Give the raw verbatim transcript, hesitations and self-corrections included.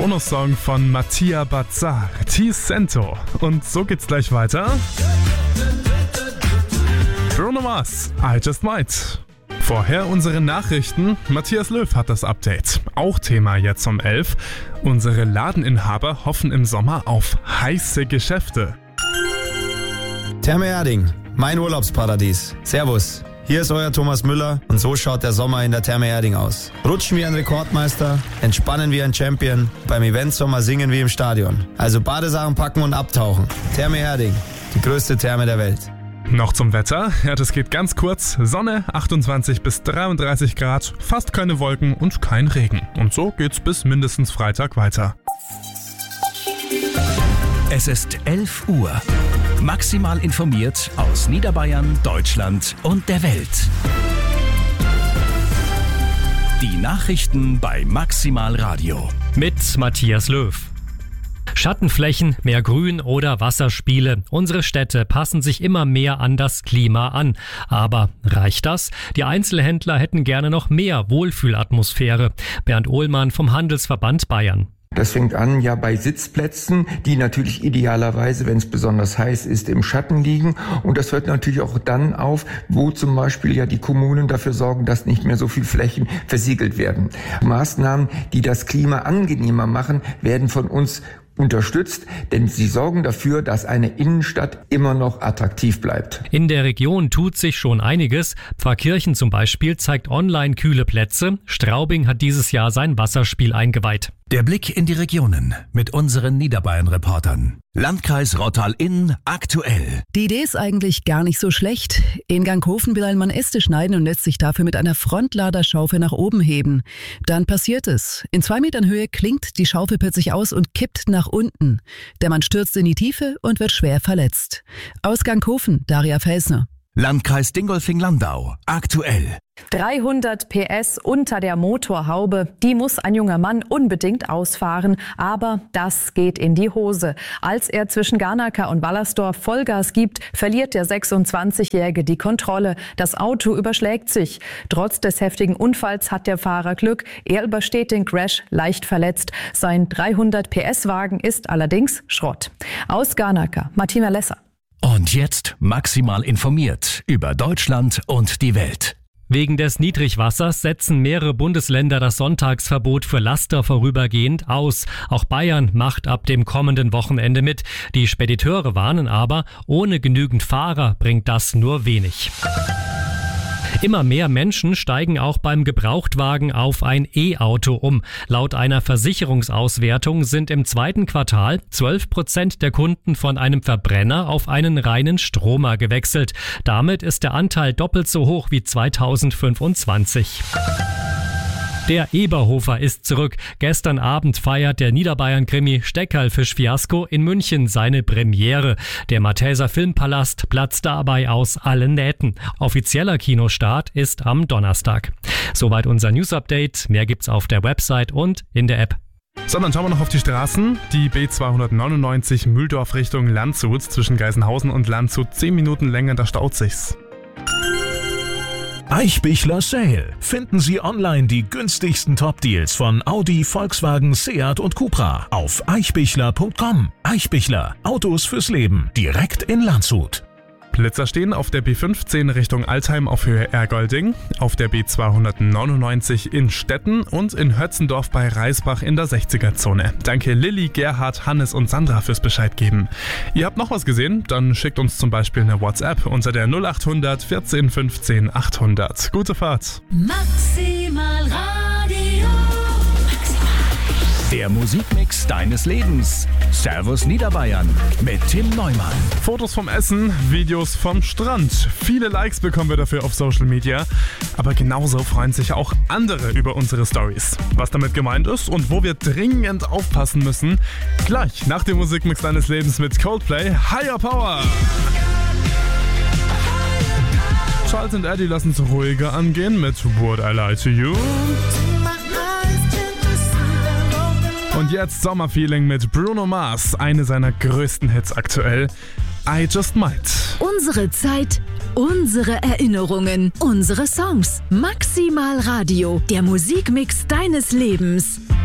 Bonussong von Mattia Bazzar, Ti Sento. Und so geht's gleich weiter. Bruno Mars, I Just Might. Vorher unsere Nachrichten. Matthias Löw hat das Update. Auch Thema jetzt um elf. Unsere Ladeninhaber hoffen im Sommer auf heiße Geschäfte. Therme Erding, mein Urlaubsparadies. Servus, hier ist euer Thomas Müller und so schaut der Sommer in der Therme Erding aus. Rutschen wie ein Rekordmeister, entspannen wie ein Champion, beim Eventsommer singen wie im Stadion. Also Badesachen packen und abtauchen. Therme Erding, die größte Therme der Welt. Noch zum Wetter. Ja, das geht ganz kurz. Sonne, achtundzwanzig bis dreiunddreißig Grad, fast keine Wolken und kein Regen. Und so geht's bis mindestens Freitag weiter. Es ist elf Uhr. Maximal informiert aus Niederbayern, Deutschland und der Welt. Die Nachrichten bei Maximal Radio. Mit Matthias Löw. Schattenflächen, mehr Grün oder Wasserspiele. Unsere Städte passen sich immer mehr an das Klima an. Aber reicht das? Die Einzelhändler hätten gerne noch mehr Wohlfühlatmosphäre. Bernd Ohlmann vom Handelsverband Bayern. Das fängt an ja bei Sitzplätzen, die natürlich idealerweise, wenn es besonders heiß ist, im Schatten liegen. Und das hört natürlich auch dann auf, wo zum Beispiel ja die Kommunen dafür sorgen, dass nicht mehr so viel Flächen versiegelt werden. Maßnahmen, die das Klima angenehmer machen, werden von uns unterstützt, denn sie sorgen dafür, dass eine Innenstadt immer noch attraktiv bleibt. In der Region tut sich schon einiges. Pfarrkirchen zum Beispiel zeigt online kühle Plätze. Straubing hat dieses Jahr sein Wasserspiel eingeweiht. Der Blick in die Regionen mit unseren Niederbayern-Reportern. Landkreis Rottal-Inn aktuell. Die Idee ist eigentlich gar nicht so schlecht. In Ganghofen will ein Mann Äste schneiden und lässt sich dafür mit einer Frontladerschaufel nach oben heben. Dann passiert es. In zwei Metern Höhe klingt die Schaufel plötzlich aus und kippt nach unten. Der Mann stürzt in die Tiefe und wird schwer verletzt. Aus Ganghofen, Daria Felsner. Landkreis Dingolfing-Landau aktuell. dreihundert P S unter der Motorhaube, die muss ein junger Mann unbedingt ausfahren, aber das geht in die Hose. Als er zwischen Garnacker und Wallersdorf Vollgas gibt, verliert der sechsundzwanzigjährige die Kontrolle. Das Auto überschlägt sich. Trotz des heftigen Unfalls hat der Fahrer Glück. Er übersteht den Crash leicht verletzt. Sein dreihundert P S Wagen ist allerdings Schrott. Aus Garnacker, Martina Lesser. Und jetzt maximal informiert über Deutschland und die Welt. Wegen des Niedrigwassers setzen mehrere Bundesländer das Sonntagsverbot für Laster vorübergehend aus. Auch Bayern macht ab dem kommenden Wochenende mit. Die Spediteure warnen aber, ohne genügend Fahrer bringt das nur wenig. Immer mehr Menschen steigen auch beim Gebrauchtwagen auf ein E-Auto um. Laut einer Versicherungsauswertung sind im zweiten Quartal zwölf Prozent der Kunden von einem Verbrenner auf einen reinen Stromer gewechselt. Damit ist der Anteil doppelt so hoch wie zweitausendfünfundzwanzig. Der Eberhofer ist zurück. Gestern Abend feiert der Niederbayern-Krimi Steckerlfisch-Fiasko in München seine Premiere. Der Malteser Filmpalast platzt dabei aus allen Nähten. Offizieller Kinostart ist am Donnerstag. Soweit unser News-Update. Mehr gibt's auf der Website und in der App. So, dann schauen wir noch auf die Straßen. Die B zweihundertneunundneunzig Mühldorf Richtung Landshut zwischen Geisenhausen und Landshut. Zehn Minuten länger, da staut sich's. Eichbichler Sale. Finden Sie online die günstigsten Top-Deals von Audi, Volkswagen, Seat und Cupra auf eichbichler punkt com. Eichbichler. Autos fürs Leben. Direkt in Landshut. Blitzer stehen auf der B fünfzehn Richtung Altheim auf Höhe Ergolding, auf der B zweihundertneunundneunzig in Stetten und in Hötzendorf bei Reisbach in der sechziger-Zone. Danke Lilly, Gerhard, Hannes und Sandra fürs Bescheid geben. Ihr habt noch was gesehen? Dann schickt uns zum Beispiel eine WhatsApp unter der null achthundert vierzehn fünfzehn achthundert. Gute Fahrt! Maximal Radio. Der Musikmix deines Lebens. Servus Niederbayern mit Tim Neumann. Fotos vom Essen, Videos vom Strand. Viele Likes bekommen wir dafür auf Social Media. Aber genauso freuen sich auch andere über unsere Stories. Was damit gemeint ist und wo wir dringend aufpassen müssen, gleich nach dem Musikmix deines Lebens mit Coldplay Higher Power. Charles und Eddie lassen es ruhiger angehen mit Would I Lie to You. Und jetzt Sommerfeeling mit Bruno Mars, eine seiner größten Hits aktuell, I Just Might. Unsere Zeit, unsere Erinnerungen, unsere Songs. Maximal Radio, der Musikmix deines Lebens.